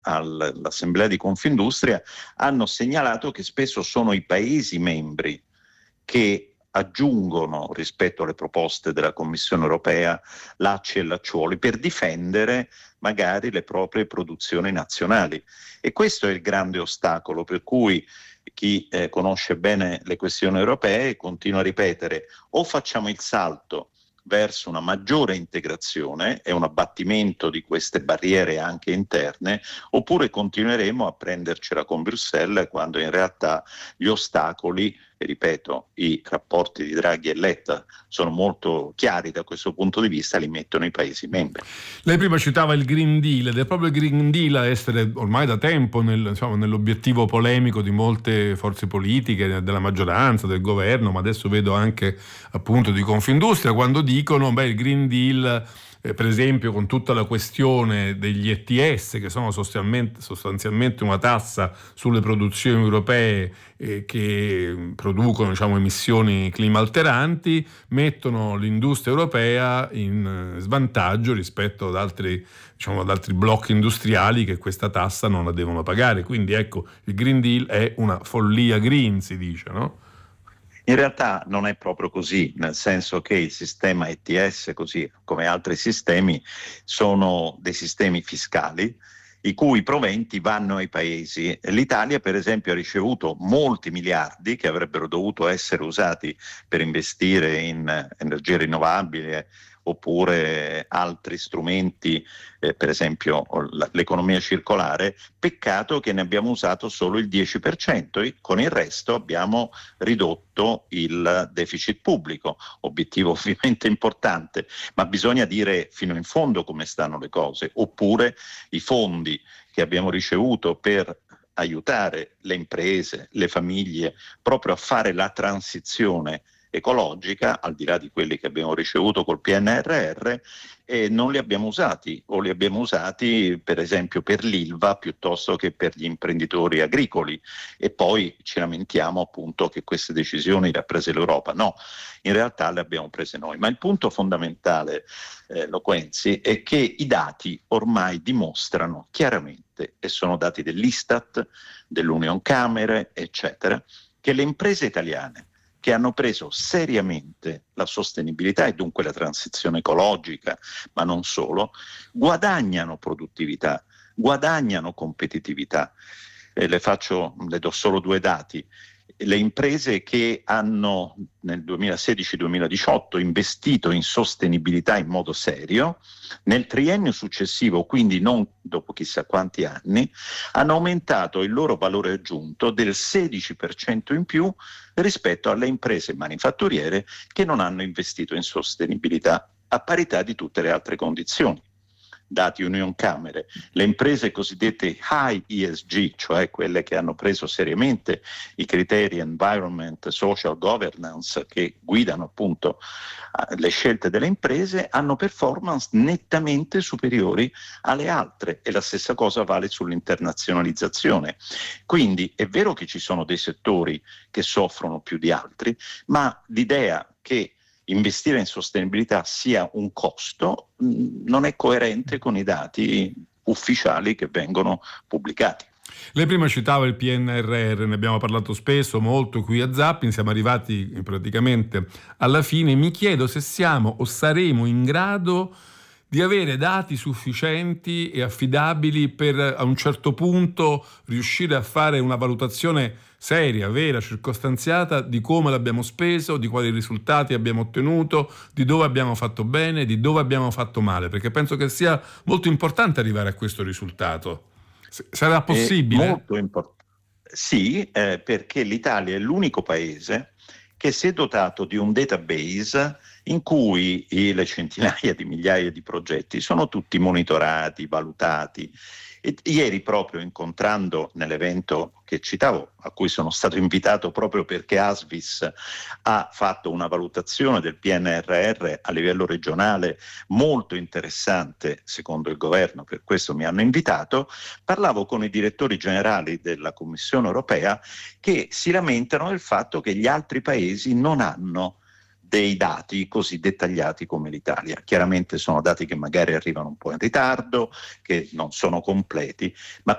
all'Assemblea di Confindustria hanno segnalato che spesso sono i Paesi membri che aggiungono rispetto alle proposte della Commissione europea lacci e lacciuoli per difendere magari le proprie produzioni nazionali. E questo è il grande ostacolo per cui chi conosce bene le questioni europee continua a ripetere: o facciamo il salto verso una maggiore integrazione e un abbattimento di queste barriere anche interne, oppure continueremo a prendercela con Bruxelles quando in realtà gli ostacoli, e ripeto, i rapporti di Draghi e Letta sono molto chiari da questo punto di vista, li mettono i Paesi membri. Lei prima citava il Green Deal, ed è proprio il Green Deal a essere ormai da tempo nell'obiettivo polemico di molte forze politiche, della maggioranza, del governo, ma adesso vedo anche appunto di Confindustria, quando dicono il Green Deal, per esempio con tutta la questione degli ETS, che sono sostanzialmente una tassa sulle produzioni europee che producono emissioni climalteranti, mettono l'industria europea in svantaggio rispetto ad altri blocchi industriali che questa tassa non la devono pagare. Quindi ecco, il Green Deal è una follia green, si dice, no? In realtà non è proprio così, nel senso che il sistema ETS, così come altri sistemi, sono dei sistemi fiscali i cui proventi vanno ai paesi. L'Italia, per esempio, ha ricevuto molti miliardi che avrebbero dovuto essere usati per investire in energie rinnovabili oppure altri strumenti, per esempio l'economia circolare. Peccato che ne abbiamo usato solo il 10% e con il resto abbiamo ridotto il deficit pubblico, obiettivo ovviamente importante, ma bisogna dire fino in fondo come stanno le cose, oppure i fondi che abbiamo ricevuto per aiutare le imprese, le famiglie proprio a fare la transizione ecologica, al di là di quelli che abbiamo ricevuto col PNRR, e non li abbiamo usati, o li abbiamo usati per esempio per l'Ilva piuttosto che per gli imprenditori agricoli, e poi ci lamentiamo appunto che queste decisioni le ha prese l'Europa. No, in realtà le abbiamo prese noi. Ma il punto fondamentale, Loquenzi, è che i dati ormai dimostrano chiaramente, e sono dati dell'Istat, dell'Unioncamere, eccetera, che le imprese italiane che hanno preso seriamente la sostenibilità e dunque la transizione ecologica, ma non solo, guadagnano produttività, guadagnano competitività. Le do solo due dati. Le imprese che hanno nel 2016-2018 investito in sostenibilità in modo serio, nel triennio successivo, quindi non dopo chissà quanti anni, hanno aumentato il loro valore aggiunto del 16% in più rispetto alle imprese manifatturiere che non hanno investito in sostenibilità, a parità di tutte le altre condizioni. Dati Unioncamere, le imprese cosiddette high ESG, cioè quelle che hanno preso seriamente i criteri environment, social governance che guidano appunto le scelte delle imprese, hanno performance nettamente superiori alle altre, e la stessa cosa vale sull'internazionalizzazione. Quindi è vero che ci sono dei settori che soffrono più di altri, ma l'idea che investire in sostenibilità sia un costo non è coerente con i dati ufficiali che vengono pubblicati. Lei prima citava il PNRR, ne abbiamo parlato spesso, molto qui a Zapping, siamo arrivati praticamente alla fine. Mi chiedo se siamo o saremo in grado di avere dati sufficienti e affidabili per a un certo punto riuscire a fare una valutazione seria, vera, circostanziata di come l'abbiamo speso, di quali risultati abbiamo ottenuto, di dove abbiamo fatto bene, di dove abbiamo fatto male, perché penso che sia molto importante arrivare a questo risultato. Sarà possibile? Molto importante. Sì, perché l'Italia è l'unico paese che si è dotato di un database in cui le centinaia di migliaia di progetti sono tutti monitorati, valutati. E ieri, proprio incontrando nell'evento che citavo, a cui sono stato invitato proprio perché Asvis ha fatto una valutazione del PNRR a livello regionale molto interessante secondo il governo, per questo mi hanno invitato, parlavo con i direttori generali della Commissione europea che si lamentano del fatto che gli altri paesi non hanno dei dati così dettagliati come l'Italia. Chiaramente sono dati che magari arrivano un po' in ritardo, che non sono completi, ma